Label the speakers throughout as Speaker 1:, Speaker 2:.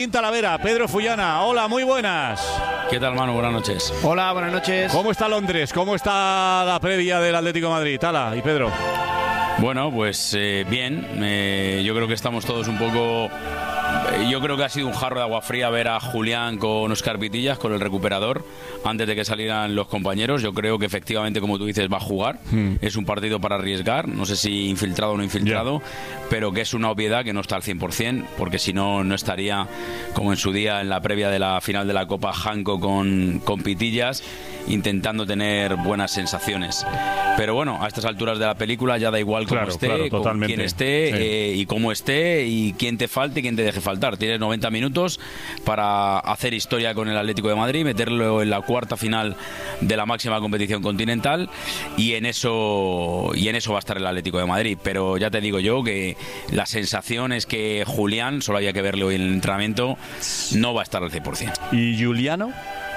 Speaker 1: Talavera, Pedro Fullana, hola, muy buenas.
Speaker 2: ¿Qué tal, Manu? Buenas noches.
Speaker 3: Hola, buenas noches.
Speaker 1: ¿Cómo está Londres? ¿Cómo está la previa del Atlético de Madrid? Tala y Pedro.
Speaker 2: Bueno, pues bien. Yo creo que estamos todos un poco... Yo creo que ha sido un jarro de agua fría ver a Julián con Óscar Pitillas, con el recuperador, antes de que salieran los compañeros. Yo creo que efectivamente, como tú dices, va a jugar. Es un partido para arriesgar, no sé si infiltrado o no infiltrado, pero que es una obviedad que no está al 100%, porque si no, no estaría, como en su día en la previa de la final de la Copa, Janko con Pitillas, intentando tener buenas sensaciones. Pero bueno, a estas alturas de la película ya da igual cómo esté, con quién esté, y cómo esté, y quién te falte y quién te deje faltar. Tienes 90 minutos para hacer historia con el Atlético de Madrid, meterlo en la cuarta final de la máxima competición continental, y en eso va a estar el Atlético de Madrid. Pero ya te digo yo que la sensación es que Julián, solo había que verlo hoy en el entrenamiento, no va a estar al 100%.
Speaker 1: ¿Y Juliano?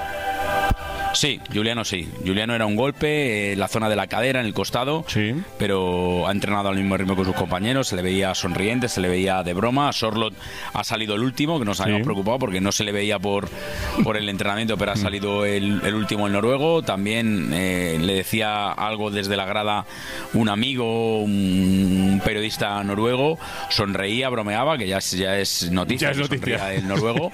Speaker 2: Sí, Juliano sí. Juliano era un golpe en la zona de la cadera, en el costado, pero ha entrenado al mismo ritmo que sus compañeros, se le veía sonriente, se le veía de broma. Sorloth ha salido el último, que nos habíamos preocupado porque no se le veía por el entrenamiento, pero ha salido el último, el noruego. También le decía algo desde la grada un amigo, un periodista noruego, sonreía, bromeaba, que ya es noticia, el noruego,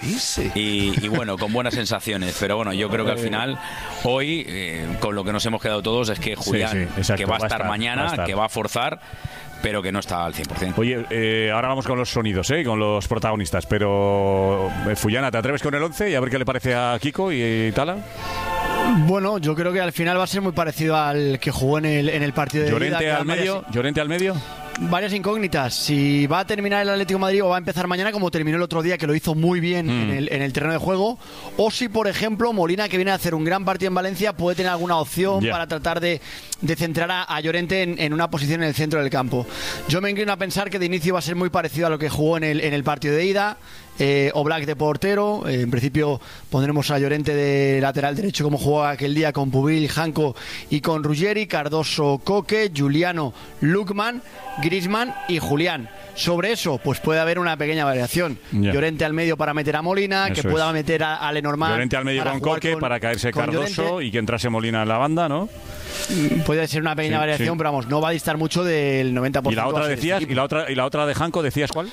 Speaker 2: y bueno, con buenas sensaciones. Pero bueno, yo creo que al final... Hoy, con lo que nos hemos quedado todos, es que Julián, que va a estar mañana, que va a forzar, pero que no está al 100%.
Speaker 1: Oye, ahora vamos con los sonidos, con los protagonistas, pero Fullana, ¿te atreves con el 11 y a ver qué le parece a Kiko y Tala?
Speaker 3: Bueno, yo creo que al final va a ser muy parecido al que jugó en el partido de ida.
Speaker 1: ¿Llorente al medio?
Speaker 3: Varias incógnitas. Si va a terminar el Atlético de Madrid o va a empezar mañana como terminó el otro día, que lo hizo muy bien en el terreno de juego, o si, por ejemplo, Molina, que viene a hacer un gran partido en Valencia, puede tener alguna opción para tratar de centrar a Llorente en una posición en el centro del campo. Yo me inclino a pensar que de inicio va a ser muy parecido a lo que jugó en el partido de ida. Oblak de portero, en principio pondremos a Llorente de lateral derecho como jugó aquel día con Pubil, Janko y con Ruggeri, Cardoso, Coque, Juliano, Lukman, Griezmann y Julián. Sobre eso, pues puede haber una pequeña variación. Llorente al medio para meter a Molina, eso que pueda meter a Lenormand.
Speaker 1: Llorente al medio con Coque para caerse Cardoso Llorente, y que entrase Molina en la banda, ¿no?
Speaker 3: Puede ser una pequeña variación, pero vamos, no va a distar mucho del 90%.
Speaker 1: ¿Y la otra decías? ¿Y la otra de Janko decías cuál?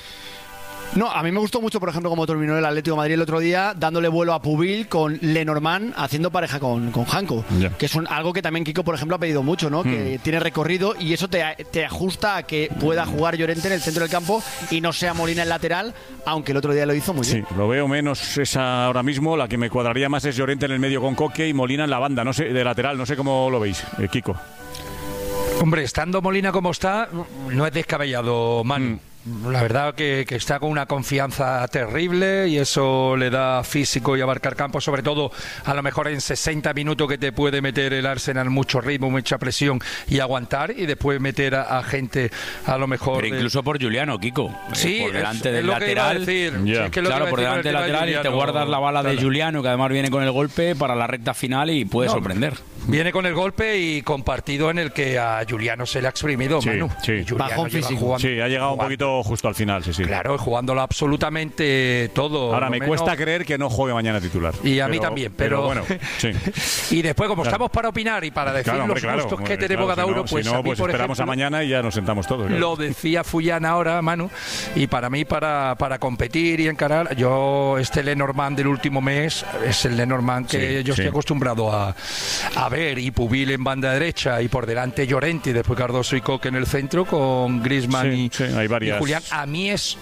Speaker 3: No, a mí me gustó mucho, por ejemplo, como terminó el Atlético de Madrid el otro día, dándole vuelo a Pubil con Lenormand haciendo pareja con Janko, que es algo que también Kiko, por ejemplo, ha pedido mucho, ¿no? Que tiene recorrido y eso te ajusta a que pueda jugar Llorente en el centro del campo y no sea Molina el lateral, aunque el otro día lo hizo muy bien.
Speaker 1: Sí, lo veo menos esa ahora mismo, la que me cuadraría más es Llorente en el medio con Coque y Molina en la banda, no sé, de lateral, no sé cómo lo veis, Kiko.
Speaker 4: Hombre, estando Molina como está, no es descabellado, Manu. La verdad que está con una confianza terrible y eso le da físico y abarcar campo, sobre todo a lo mejor en 60 minutos que te puede meter el Arsenal mucho ritmo, mucha presión y aguantar, y después meter a gente a lo mejor...
Speaker 2: Pero incluso por Juliano, Kiko.
Speaker 4: Sí,
Speaker 2: por delante del
Speaker 4: lo
Speaker 2: lateral. Claro, por delante del lateral y te guardas la bala de Juliano, que además viene con el golpe para la recta final y puede sorprender.
Speaker 4: Viene con el golpe y con partido en el que a Juliano se le ha exprimido, Manu.
Speaker 3: Bajón físico.
Speaker 1: Sí, ha llegado un poquito justo al final, sí.
Speaker 4: Claro, jugándolo absolutamente todo.
Speaker 1: Ahora, me cuesta creer que no juegue mañana titular.
Speaker 4: Y a mí también, pero bueno. Sí. Y después, como estamos para opinar y para decir los gustos que tenemos cada uno, pues
Speaker 1: si no, pues esperamos a mañana y ya nos sentamos todos.
Speaker 4: Lo decía Fullana ahora, Manu, y para mí, para competir y encarar, yo Lenormand del último mes es el Lenormand que yo estoy acostumbrado a ver, y Pubil en banda derecha y por delante Llorente y después Cardoso y Coque en el centro con Griezmann y Julián. A mí es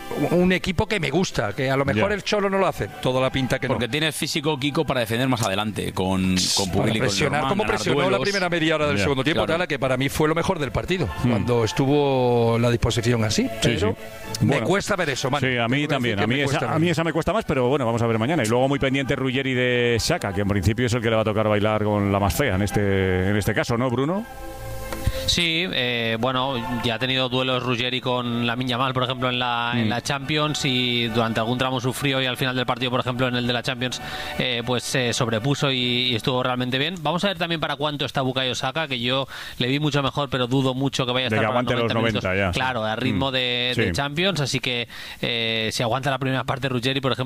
Speaker 4: un equipo que me gusta, que a lo mejor el Cholo no lo hace, toda la pinta que
Speaker 2: porque tienes físico, Kiko, para defender más adelante con Pubil y con
Speaker 4: presionar, como presionó la primera media hora del segundo tiempo, Tala, que para mí fue lo mejor del partido, cuando estuvo la disposición así, pero me cuesta ver eso, man.
Speaker 1: Sí, a mí también, a mí esa me cuesta más, pero bueno, vamos a ver mañana. Y luego muy pendiente Ruggeri de Xhaka, que en principio es el que le va a tocar bailar con la más fea en este caso, ¿no, Bruno?
Speaker 5: Sí, bueno, ya ha tenido duelos Ruggeri con Lamine Yamal, por ejemplo, en la Champions, y durante algún tramo sufrió, y al final del partido, por ejemplo, en el de la Champions, pues se sobrepuso y estuvo realmente bien. Vamos a ver también para cuánto está Bukayo Saka, que yo le vi mucho mejor, pero dudo mucho que vaya a estar
Speaker 1: para
Speaker 5: aguante
Speaker 1: los 90 ya.
Speaker 5: Claro, a ritmo de Champions, así que si aguanta la primera parte Ruggeri, por ejemplo,